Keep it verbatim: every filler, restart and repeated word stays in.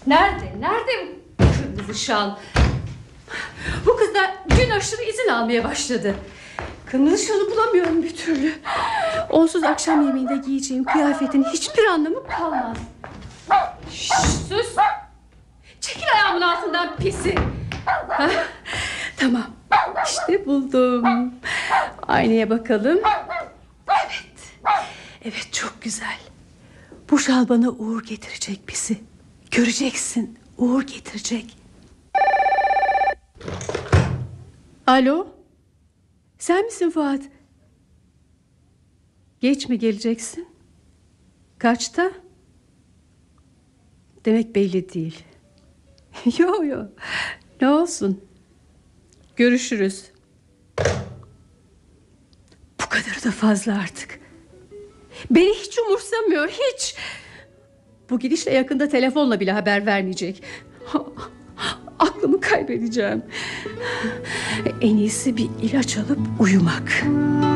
Nerede? Nerede bu kırmızı şal? Bu kız da gün aşırı izin almaya başladı. Kırmızı şalı bulamıyorum bir türlü. Onsuz akşam yemeğinde giyeceğim kıyafetin hiçbir anlamı kalmaz. Şşş, sus. Çekil ayağımın altından pisi. Hah, tamam, işte buldum. Aynaya bakalım. Evet, evet, çok güzel. Bu şal bana uğur getirecek pisi. Göreceksin, uğur getirecek. Alo, sen misin Fuat? Geç mi geleceksin? Kaçta? Demek belli değil. Yo yo, ne olsun. Görüşürüz. Bu kadarı da fazla artık. Beni hiç umursamıyor, hiç. Bu gidişle yakında telefonla bile haber vermeyecek. Aklımı kaybedeceğim. En iyisi bir ilaç alıp uyumak.